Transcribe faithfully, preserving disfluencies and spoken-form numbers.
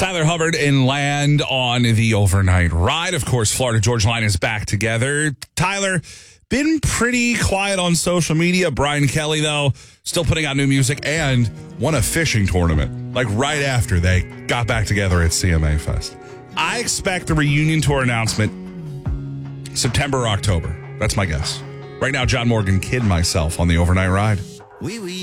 Tyler Hubbard and Land on the overnight ride. Of course, Florida Georgia Line is back together. Tyler, been pretty quiet on social media. Brian Kelly, though, still putting out new music and won a fishing tournament, like right after they got back together at C M A Fest. I expect the reunion tour announcement September or October. That's my guess. Right now, John Morgan, Kid Myself on the overnight ride. Oui, oui.